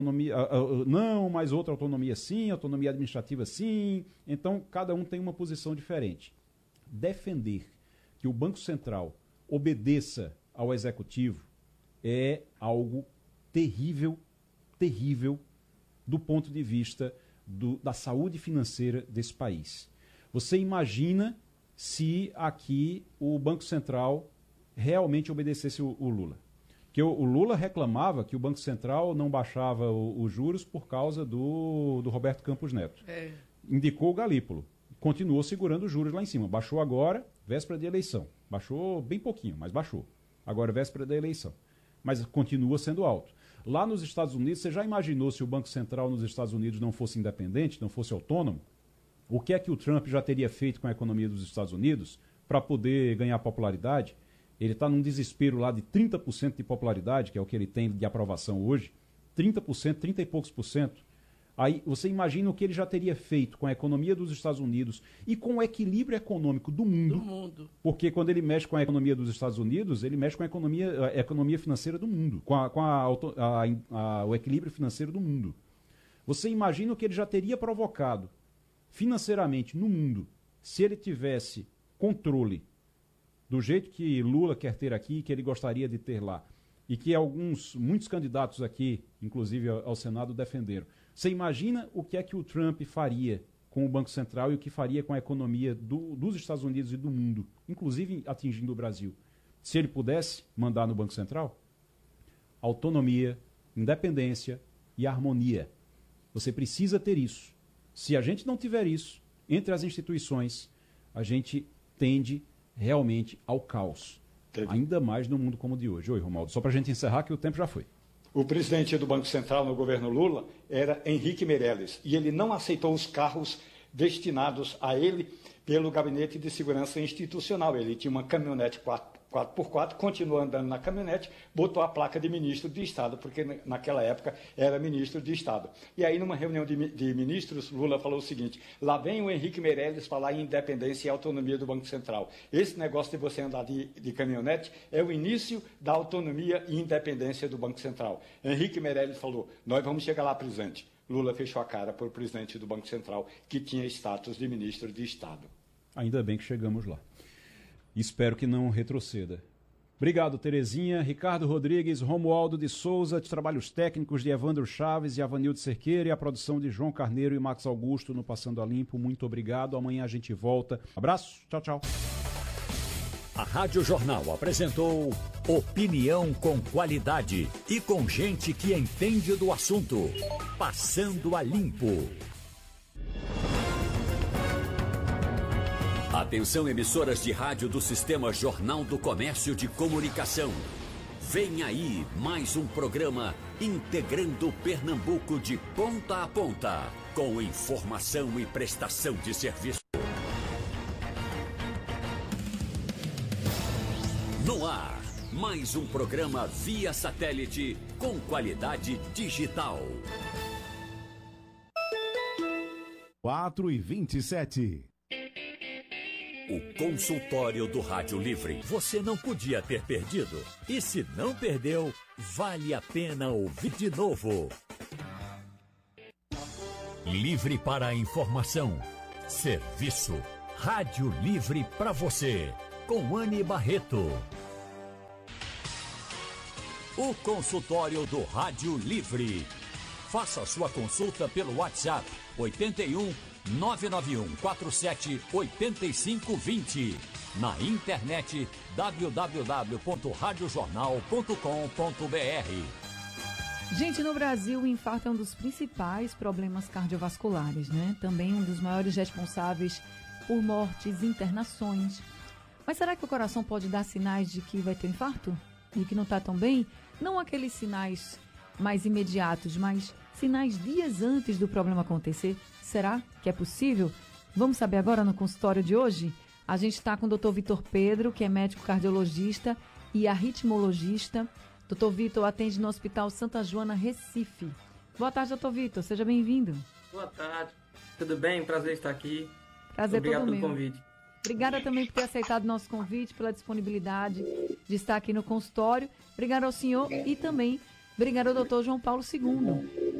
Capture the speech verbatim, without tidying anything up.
autonomia, não, mas outra autonomia sim, autonomia administrativa sim. Então, cada um tem uma posição diferente. Defender que o Banco Central obedeça ao Executivo é algo terrível, terrível, do ponto de vista do, da saúde financeira desse país. Você imagina se aqui o Banco Central realmente obedecesse o, o Lula? Porque o, o Lula reclamava que o Banco Central não baixava os juros por causa do, do Roberto Campos Neto. É. Indicou o Galípolo. Continuou segurando os juros lá em cima. Baixou agora, véspera de eleição. Baixou bem pouquinho, mas baixou. Agora, véspera da eleição. Mas continua sendo alto. Lá nos Estados Unidos, você já imaginou se o Banco Central nos Estados Unidos não fosse independente, não fosse autônomo? O que é que o Trump já teria feito com a economia dos Estados Unidos para poder ganhar popularidade? Ele está num desespero lá de trinta por cento de popularidade, que é o que ele tem de aprovação hoje. trinta por cento, trinta e poucos por cento. Aí você imagina o que ele já teria feito com a economia dos Estados Unidos e com o equilíbrio econômico do mundo. Do mundo. Porque quando ele mexe com a economia dos Estados Unidos, ele mexe com a economia, a economia financeira do mundo, com, a, com a, a, a, o equilíbrio financeiro do mundo. Você imagina o que ele já teria provocado financeiramente no mundo se ele tivesse controle do jeito que Lula quer ter aqui, que ele gostaria de ter lá, e que alguns, muitos candidatos aqui, inclusive ao Senado, defenderam. Você imagina o que é que o Trump faria com o Banco Central e o que faria com a economia do, dos Estados Unidos e do mundo, inclusive atingindo o Brasil, se ele pudesse mandar no Banco Central? Autonomia, independência e harmonia. Você precisa ter isso. Se a gente não tiver isso, entre as instituições, a gente tende realmente ao caos. Teve. Ainda mais no mundo como o de hoje. Oi, Romualdo, só para a gente encerrar que o tempo já foi. O presidente do Banco Central no governo Lula era Henrique Meirelles e ele não aceitou os carros destinados a ele pelo Gabinete de Segurança Institucional. Ele tinha uma caminhonete quatro por quatro, continuou andando na caminhonete, botou a placa de ministro de Estado, porque naquela época era ministro de Estado. E aí, numa reunião de, de ministros, Lula falou o seguinte: lá vem o Henrique Meirelles falar em independência e autonomia do Banco Central. Esse negócio de você andar de, de caminhonete é o início da autonomia e independência do Banco Central. Henrique Meirelles falou: nós vamos chegar lá, presidente. Lula fechou a cara para o presidente do Banco Central, que tinha status de ministro de Estado. Ainda bem que chegamos lá. Espero que não retroceda. Obrigado, Terezinha, Ricardo Rodrigues, Romualdo de Souza, de trabalhos técnicos de Evandro Chaves e Avanildo Cerqueira e a produção de João Carneiro e Max Augusto no Passando a Limpo. Muito obrigado. Amanhã a gente volta. Abraço. Tchau, tchau. A Rádio Jornal apresentou opinião com qualidade e com gente que entende do assunto. Passando a Limpo. Atenção, emissoras de rádio do Sistema Jornal do Comércio de Comunicação. Vem aí mais um programa integrando Pernambuco de ponta a ponta, com informação e prestação de serviço. No ar, mais um programa via satélite com qualidade digital. quatro e vinte e sete. O consultório do Rádio Livre. Você não podia ter perdido. E se não perdeu, vale a pena ouvir de novo. Livre para a informação. Serviço. Rádio Livre para você. Com Anne Barreto. O consultório do Rádio Livre. Faça sua consulta pelo WhatsApp oitenta e um, nove nove um quatro sete, oito cinco dois zero. Na internet w w w ponto rádio jornal ponto com ponto b r. Gente, no Brasil, o infarto é um dos principais problemas cardiovasculares, né? Também um dos maiores responsáveis por mortes e internações. Mas será que o coração pode dar sinais de que vai ter um infarto? E que não está tão bem? Não aqueles sinais mais imediatos, mas sinais dias antes do problema acontecer. Será que é possível? Vamos saber agora no consultório de hoje? A gente está com o doutor Vitor Pedro, que é médico cardiologista e arritmologista. doutor Vitor atende no Hospital Santa Joana, Recife. Boa tarde, doutor Vitor. Seja bem-vindo. Boa tarde. Tudo bem? Prazer estar aqui. Prazer Obrigado todo pelo meu. convite. Obrigada também por ter aceitado o nosso convite, pela disponibilidade de estar aqui no consultório. Obrigada ao senhor e também Obrigada, doutor João Paulo segundo.